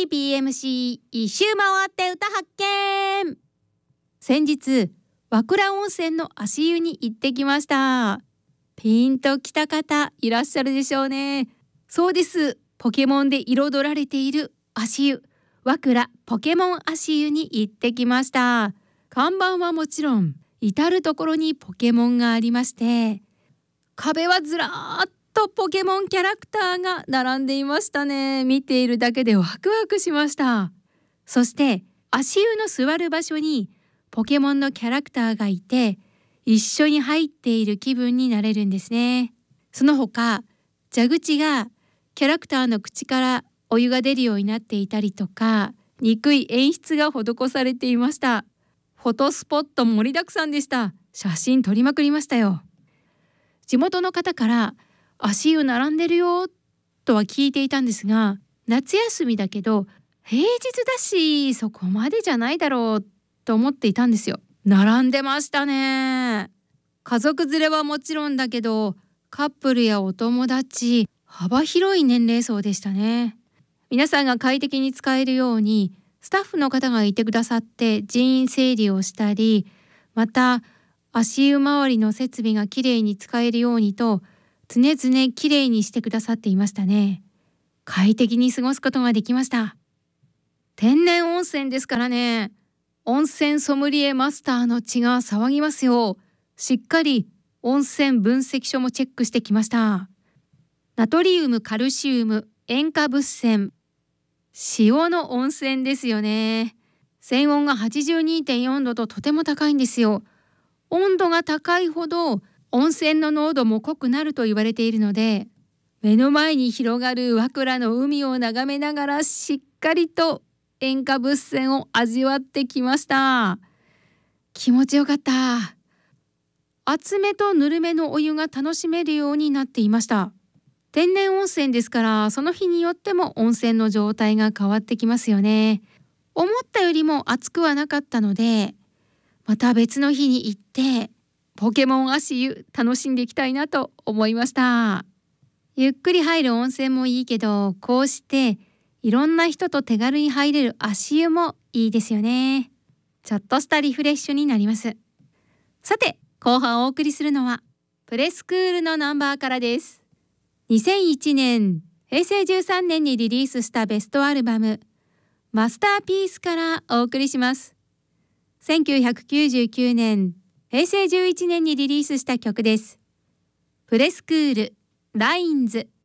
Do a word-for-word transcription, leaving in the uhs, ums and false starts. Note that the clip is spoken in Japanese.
ビーエムシー 一周回って歌発見。先日和倉温泉の足湯に行ってきました。ピンときた方いらっしゃるでしょうね。そうです、ポケモンで彩られている足湯、和倉ポケモン足湯に行ってきました。看板はもちろん至る所にポケモンがありまして、壁はずらーっとポケモンキャラクターが並んでいましたね。見ているだけでワクワクしました。そして足湯の座る場所にポケモンのキャラクターがいて、一緒に入っている気分になれるんですね。その他蛇口がキャラクターの口からお湯が出るようになっていたりとか、憎い演出が施されていました。フォトスポット盛りだくさんでした。写真撮りまくりましたよ。地元の方から足湯並んでるよとは聞いていたんですが、夏休みだけど平日だしそこまでじゃないだろうと思っていたんですよ。並んでましたね。家族連れはもちろんだけど、カップルやお友達、幅広い年齢層でしたね。皆さんが快適に使えるようにスタッフの方がいてくださって人員整理をしたり、また足湯周りの設備がきれいに使えるようにと常々きれいにしてくださっていましたね。快適に過ごすことができました。天然温泉ですからね、温泉ソムリエマスターの血が騒ぎますよ。しっかり温泉分析書もチェックしてきました。ナトリウム、カルシウム、塩化物泉、塩の温泉ですよね。泉温が はちじゅうにてんよん 度ととても高いんですよ。温度が高いほど温泉の濃度も濃くなると言われているので、目の前に広がる和倉の海を眺めながらしっかりと塩化物泉を味わってきました。気持ちよかった。熱めとぬるめのお湯が楽しめるようになっていました。天然温泉ですから、その日によっても温泉の状態が変わってきますよね。思ったよりも熱くはなかったので、また別の日に行ってポケモン足湯楽しんでいきたいなと思いました。ゆっくり入る温泉もいいけど、こうしていろんな人と手軽に入れる足湯もいいですよね。ちょっとしたリフレッシュになります。さて、後半お送りするのはプレスクールのナンバーからです。にせんいちねん、へいせいじゅうさんねんにリリースしたベストアルバムマスターピースからお送りします。せんきゅうひゃくきゅうじゅうきゅうねん、へいせいじゅういちねんにリリースした曲です。プレスクール、ラインズ。